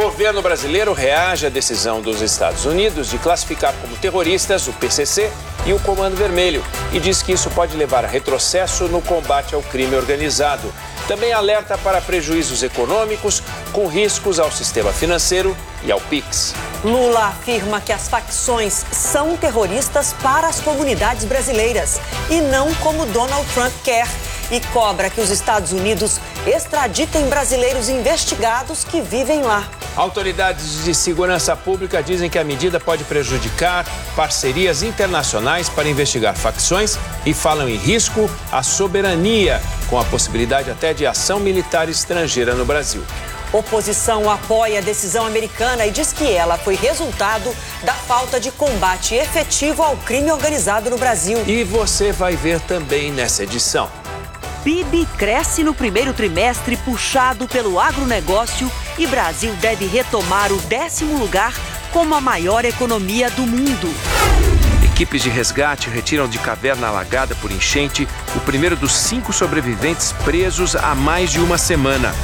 Governo brasileiro reage à decisão dos Estados Unidos de classificar como terroristas o PCC e o Comando Vermelho e diz que isso pode levar a retrocesso no combate ao crime organizado. Também alerta para prejuízos econômicos com riscos ao sistema financeiro e ao PIX. Lula afirma que as facções são terroristas para as comunidades brasileiras e não como Donald Trump quer. E cobra que os Estados Unidos extraditem brasileiros investigados que vivem lá. Autoridades de segurança pública dizem que a medida pode prejudicar parcerias internacionais para investigar facções e falam em risco à soberania, com a possibilidade até de ação militar estrangeira no Brasil. Oposição apoia a decisão americana e diz que ela foi resultado da falta de combate efetivo ao crime organizado no Brasil. E você vai ver também nessa edição. PIB cresce no primeiro trimestre puxado pelo agronegócio e Brasil deve retomar o 10º lugar como a maior economia do mundo. Equipes de resgate retiram de caverna alagada por enchente o primeiro dos 5 sobreviventes presos há mais de uma semana.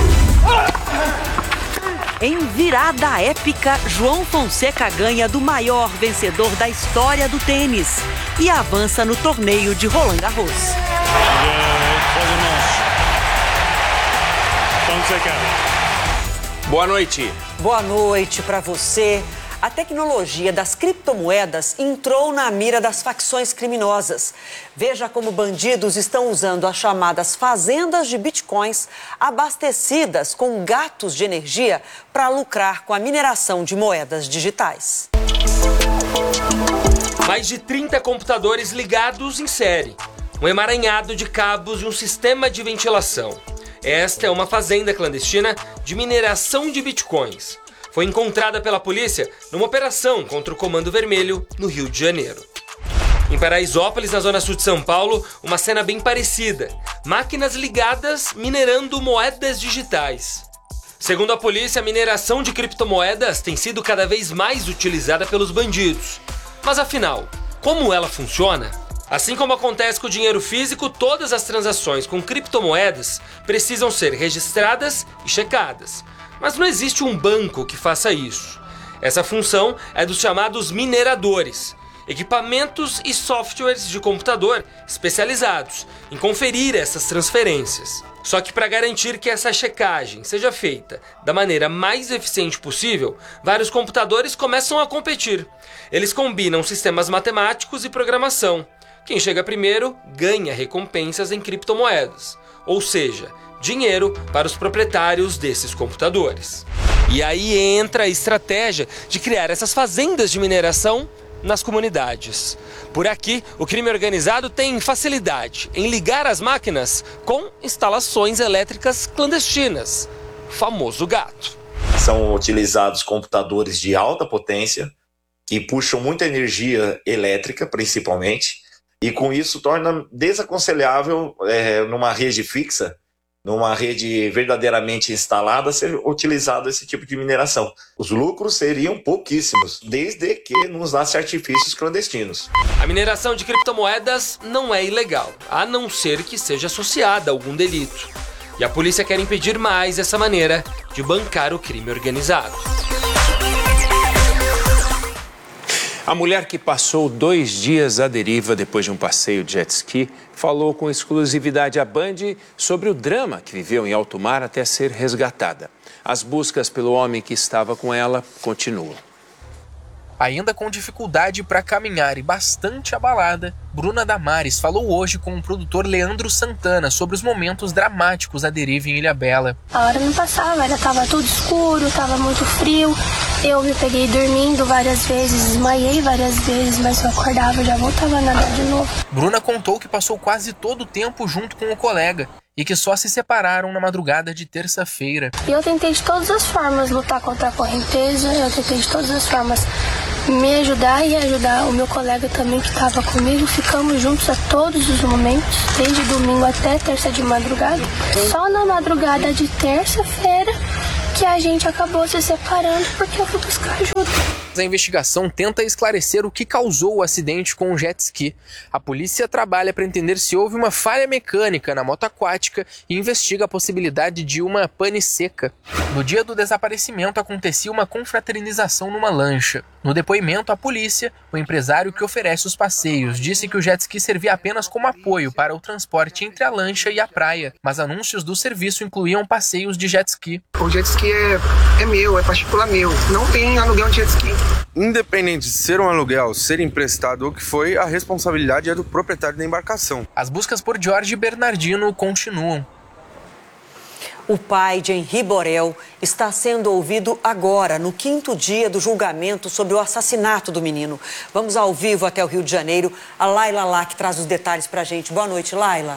Em virada épica, João Fonseca ganha do maior vencedor da história do tênis e avança no torneio de Roland Garros. Boa noite. Boa noite para você. A tecnologia das criptomoedas entrou na mira das facções criminosas. Veja como bandidos estão usando as chamadas fazendas de bitcoins abastecidas com gatos de energia para lucrar com a mineração de moedas digitais. Mais de 30 computadores ligados em série, um emaranhado de cabos e um sistema de ventilação. Esta é uma fazenda clandestina de mineração de bitcoins. Foi encontrada pela polícia numa operação contra o Comando Vermelho, no Rio de Janeiro. Em Paraisópolis, na zona sul de São Paulo, uma cena bem parecida. Máquinas ligadas minerando moedas digitais. Segundo a polícia, a mineração de criptomoedas tem sido cada vez mais utilizada pelos bandidos. Mas afinal, como ela funciona? Assim como acontece com o dinheiro físico, todas as transações com criptomoedas precisam ser registradas e checadas. Mas não existe um banco que faça isso. Essa função é dos chamados mineradores, equipamentos e softwares de computador especializados em conferir essas transferências. Só que para garantir que essa checagem seja feita da maneira mais eficiente possível, vários computadores começam a competir. Eles combinam sistemas matemáticos e programação. Quem chega primeiro ganha recompensas em criptomoedas, ou seja, dinheiro para os proprietários desses computadores. E aí entra a estratégia de criar essas fazendas de mineração nas comunidades. Por aqui, o crime organizado tem facilidade em ligar as máquinas com instalações elétricas clandestinas, o famoso gato. São utilizados computadores de alta potência, que puxam muita energia elétrica, principalmente, e com isso torna desaconselhável numa rede fixa, numa rede verdadeiramente instalada, ser utilizado esse tipo de mineração. Os lucros seriam pouquíssimos, desde que não usasse artifícios clandestinos. A mineração de criptomoedas não é ilegal, a não ser que seja associada a algum delito. E a polícia quer impedir mais essa maneira de bancar o crime organizado. A mulher que passou 2 dias à deriva depois de um passeio de jet ski falou com exclusividade à Band sobre o drama que viveu em alto mar até ser resgatada. As buscas pelo homem que estava com ela continuam. Ainda com dificuldade para caminhar e bastante abalada, Bruna Damares falou hoje com o produtor Leandro Santana sobre os momentos dramáticos da deriva em Ilhabela. A hora não passava, ainda estava tudo escuro, estava muito frio. Eu me peguei dormindo várias vezes, desmaiei várias vezes, mas eu acordava e já voltava a nadar de novo. Bruna contou que passou quase todo o tempo junto com o colega e que só se separaram na madrugada de terça-feira. Eu tentei de todas as formas lutar contra a correnteza, eu tentei de todas as formas me ajudar e ajudar o meu colega também que estava comigo. Ficamos juntos a todos os momentos, desde domingo até terça de madrugada. Só na madrugada de terça-feira que a gente acabou se separando porque eu fui buscar ajuda. A investigação tenta esclarecer o que causou o acidente com o jet ski. A polícia trabalha para entender se houve uma falha mecânica na moto aquática e investiga a possibilidade de uma pane seca. No dia do desaparecimento acontecia uma confraternização numa lancha. No depoimento à polícia, o empresário que oferece os passeios disse que o jet ski servia apenas como apoio para o transporte entre a lancha e a praia, mas anúncios do serviço incluíam passeios de jet ski. O jet ski é meu, é particular meu, não tem aluguel de jet ski. Independente de ser um aluguel, ser emprestado ou o que foi, a responsabilidade é do proprietário da embarcação. As buscas por Jorge Bernardino continuam. O pai de Henri Borel está sendo ouvido agora, no 5º dia do julgamento sobre o assassinato do menino. Vamos ao vivo até o Rio de Janeiro. A Laila Lac traz os detalhes pra gente. Boa noite, Laila.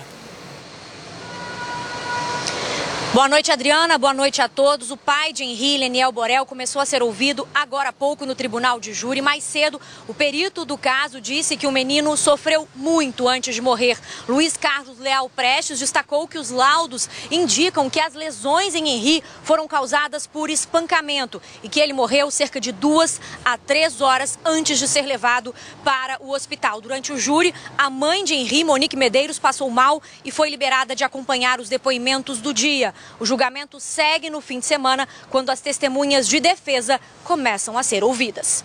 Boa noite, Adriana. Boa noite a todos. O pai de Henri, Leniel Borel, começou a ser ouvido agora há pouco no tribunal de júri. Mais cedo, o perito do caso disse que o menino sofreu muito antes de morrer. Luiz Carlos Leal Prestes destacou que os laudos indicam que as lesões em Henri foram causadas por espancamento e que ele morreu cerca de 2 a 3 horas antes de ser levado para o hospital. Durante o júri, a mãe de Henri, Monique Medeiros, passou mal e foi liberada de acompanhar os depoimentos do dia. O julgamento segue no fim de semana, quando as testemunhas de defesa começam a ser ouvidas.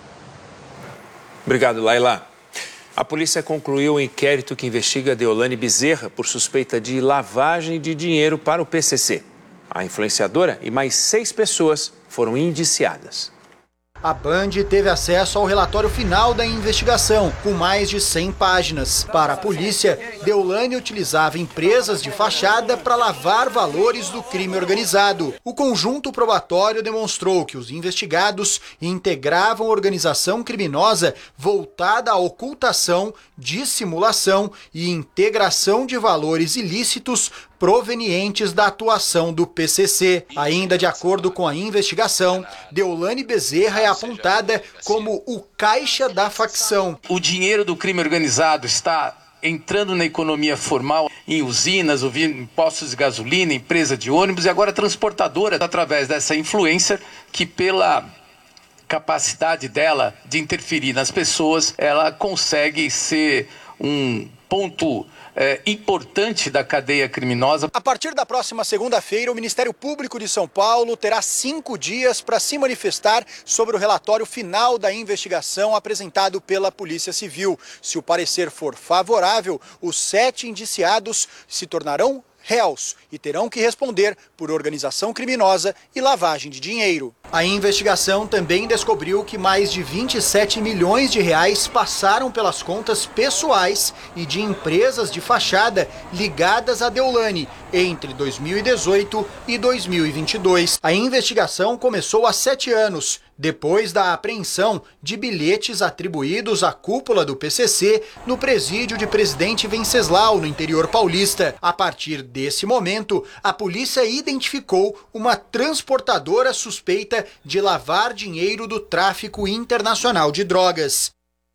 Obrigado, Laila. A polícia concluiu o inquérito que investiga Deolane Bezerra por suspeita de lavagem de dinheiro para o PCC. A influenciadora e mais 6 pessoas foram indiciadas. A Band teve acesso ao relatório final da investigação, com mais de 100 páginas. Para a polícia, Deolane utilizava empresas de fachada para lavar valores do crime organizado. O conjunto probatório demonstrou que os investigados integravam organização criminosa voltada à ocultação, dissimulação e integração de valores ilícitos provenientes da atuação do PCC. Ainda de acordo com a investigação, Deolane Bezerra é apontada como o caixa da facção. O dinheiro do crime organizado está entrando na economia formal, em usinas, em postos de gasolina, empresa de ônibus e agora transportadora, através dessa influencer que, pela capacidade dela de interferir nas pessoas, ela consegue ser um ponto importante da cadeia criminosa. A partir da próxima segunda-feira, o Ministério Público de São Paulo terá 5 dias para se manifestar sobre o relatório final da investigação apresentado pela Polícia Civil. Se o parecer for favorável, os 7 indiciados se tornarão réus e terão que responder por organização criminosa e lavagem de dinheiro. A investigação também descobriu que mais de 27 milhões de reais passaram pelas contas pessoais e de empresas de fachada ligadas a Deolane entre 2018 e 2022. A investigação começou há 7 anos, depois da apreensão de bilhetes atribuídos à cúpula do PCC no presídio de Presidente Venceslau, no interior paulista. A partir desse momento, a polícia identificou uma transportadora suspeita de lavar dinheiro do tráfico internacional de drogas.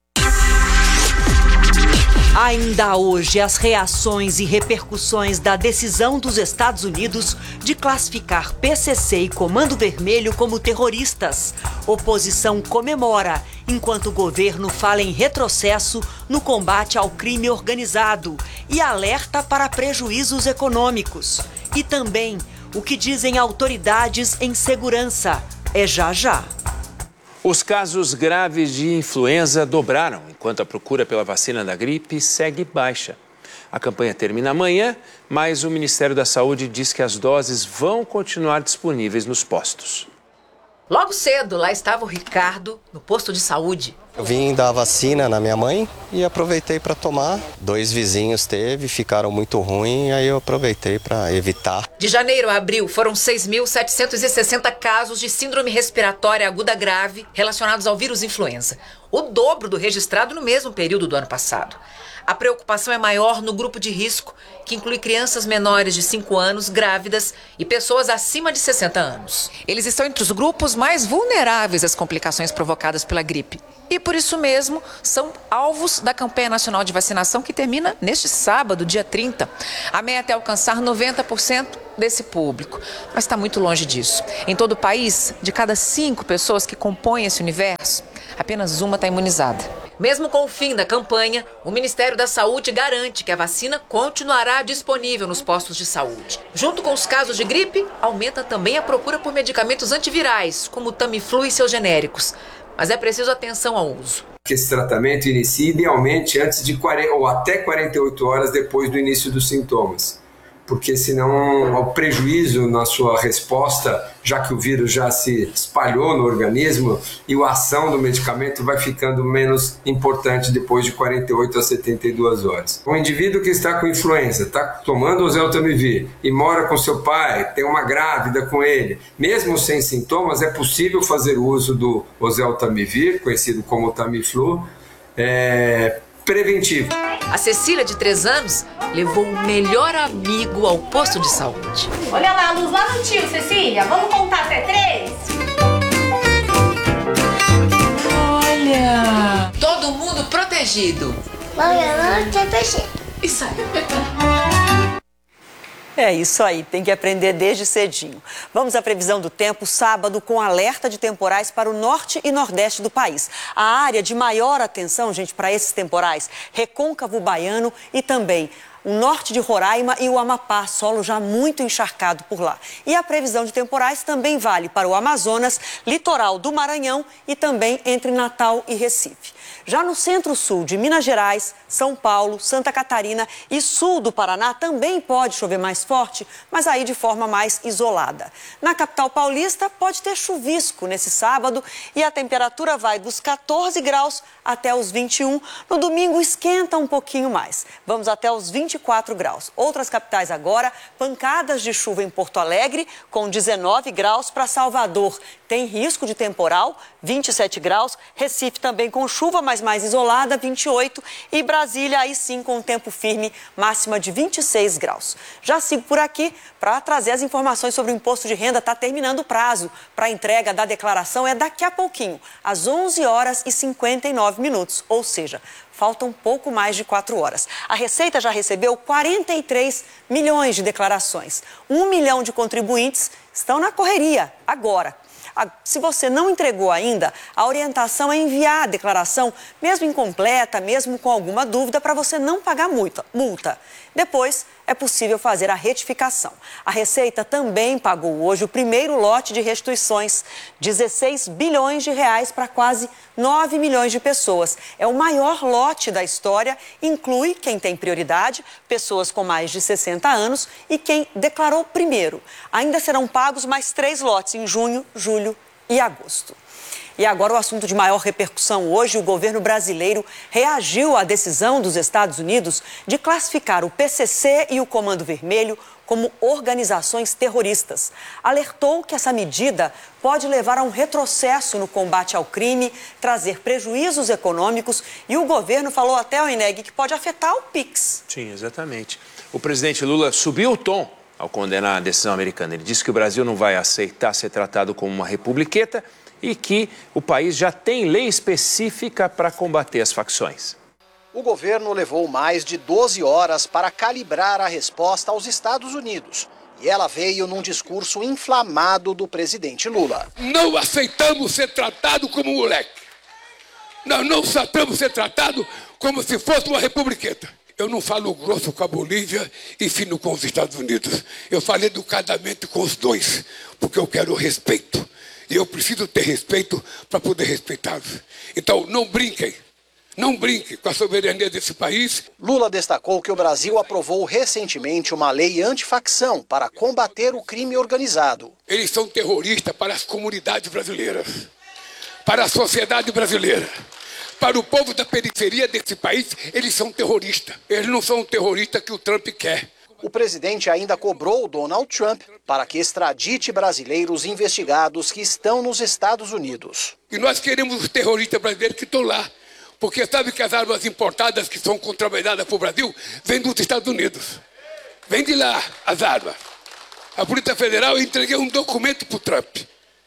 Ainda hoje, as reações e repercussões da decisão dos Estados Unidos de classificar PCC e Comando Vermelho como terroristas. Oposição comemora, enquanto o governo fala em retrocesso no combate ao crime organizado e alerta para prejuízos econômicos. E também o que dizem autoridades em segurança. É já já. Os casos graves de influenza dobraram, enquanto a procura pela vacina da gripe segue baixa. A campanha termina amanhã, mas o Ministério da Saúde diz que as doses vão continuar disponíveis nos postos. Logo cedo, lá estava o Ricardo, no posto de saúde. Eu vim dar vacina na minha mãe e aproveitei para tomar. 2 vizinhos ficaram muito ruins, aí eu aproveitei para evitar. De janeiro a abril, foram 6.760 casos de síndrome respiratória aguda grave relacionados ao vírus influenza. O dobro do registrado no mesmo período do ano passado. A preocupação é maior no grupo de risco, que inclui crianças menores de 5 anos, grávidas e pessoas acima de 60 anos. Eles estão entre os grupos mais vulneráveis às complicações provocadas pela gripe. E por isso mesmo, são alvos da campanha nacional de vacinação que termina neste sábado, dia 30. A meta é alcançar 90% desse público, mas está muito longe disso. Em todo o país, de cada 5 pessoas que compõem esse universo, apenas uma está imunizada. Mesmo com o fim da campanha, o Ministério da Saúde garante que a vacina continuará disponível nos postos de saúde. Junto com os casos de gripe, aumenta também a procura por medicamentos antivirais, como o Tamiflu e seus genéricos. Mas é preciso atenção ao uso. Que esse tratamento inicie idealmente antes de 40 ou até 48 horas depois do início dos sintomas. Porque senão o prejuízo na sua resposta, já que o vírus já se espalhou no organismo, e a ação do medicamento vai ficando menos importante depois de 48 a 72 horas. O indivíduo que está com influenza, está tomando oseltamivir e mora com seu pai, tem uma grávida com ele, mesmo sem sintomas, é possível fazer uso do oseltamivir, conhecido como Tamiflu, preventivo. A Cecília, de 3 anos, levou o melhor amigo ao posto de saúde. Olha lá a luz lá no tio, Cecília. Vamos contar até 3? Olha! Todo mundo protegido. Isso aí. É isso aí, tem que aprender desde cedinho. Vamos à previsão do tempo, sábado, com alerta de temporais para o norte e nordeste do país. A área de maior atenção, gente, para esses temporais, Recôncavo Baiano e também o norte de Roraima e o Amapá, solo já muito encharcado por lá. E a previsão de temporais também vale para o Amazonas, litoral do Maranhão e também entre Natal e Recife. Já no centro-sul de Minas Gerais, São Paulo, Santa Catarina e sul do Paraná também pode chover mais forte, mas aí de forma mais isolada. Na capital paulista pode ter chuvisco nesse sábado e a temperatura vai dos 14 graus até os 21. No domingo esquenta um pouquinho mais. Vamos até os 24 graus. Outras capitais agora, pancadas de chuva em Porto Alegre com 19 graus para Salvador. Tem risco de temporal, 27 graus. Recife também com chuva, mas mais isolada, 28. E Brasília, aí sim, com tempo firme, máxima de 26 graus. Já sigo por aqui para trazer as informações sobre o imposto de renda. Está terminando o prazo para a entrega da declaração. É daqui a pouquinho, às 11 horas e 59 minutos. Ou seja, faltam pouco mais de 4 horas. A Receita já recebeu 43 milhões de declarações. 1 milhão de contribuintes estão na correria agora. Se você não entregou ainda, a orientação é enviar a declaração, mesmo incompleta, mesmo com alguma dúvida, para você não pagar multa. Depois, é possível fazer a retificação. A Receita também pagou hoje o primeiro lote de restituições, 16 bilhões de reais para quase 9 milhões de pessoas. É o maior lote da história, inclui quem tem prioridade, pessoas com mais de 60 anos e quem declarou primeiro. Ainda serão pagos mais 3 lotes em junho, julho e agosto. E agora o assunto de maior repercussão hoje, o governo brasileiro reagiu à decisão dos Estados Unidos de classificar o PCC e o Comando Vermelho como organizações terroristas. Alertou que essa medida pode levar a um retrocesso no combate ao crime, trazer prejuízos econômicos e o governo falou até ao INEG que pode afetar o PIX. Sim, exatamente. O presidente Lula subiu o tom ao condenar a decisão americana. Ele disse que o Brasil não vai aceitar ser tratado como uma republiqueta e que o país já tem lei específica para combater as facções. O governo levou mais de 12 horas para calibrar a resposta aos Estados Unidos. E ela veio num discurso inflamado do presidente Lula. Não aceitamos ser tratado como moleque. Nós não aceitamos ser tratado como se fosse uma republiqueta. Eu não falo grosso com a Bolívia e fino com os Estados Unidos. Eu falo educadamente com os dois, porque eu quero respeito. E eu preciso ter respeito para poder respeitá-los. Então, não brinquem com a soberania desse país. Lula destacou que o Brasil aprovou recentemente uma lei antifacção para combater o crime organizado. Eles são terroristas para as comunidades brasileiras, para a sociedade brasileira. Para o povo da periferia desse país, eles são terroristas. Eles não são o terrorista que o Trump quer. O presidente ainda cobrou Donald Trump para que extradite brasileiros investigados que estão nos Estados Unidos. E nós queremos os terroristas brasileiros que estão lá. Porque sabe que as armas importadas que são contrabandeadas para o Brasil vêm dos Estados Unidos. Vem de lá as armas. A Polícia Federal, eu entreguei um documento para o Trump.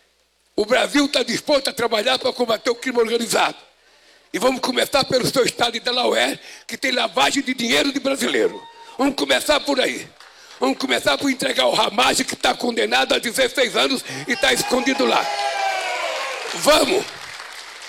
O Brasil está disposto a trabalhar para combater o crime organizado. E vamos começar pelo seu estado de Delaware, que tem lavagem de dinheiro de brasileiro. Vamos começar por aí. Vamos começar por entregar o Ramage, que está condenado a 16 anos e está escondido lá. Vamos!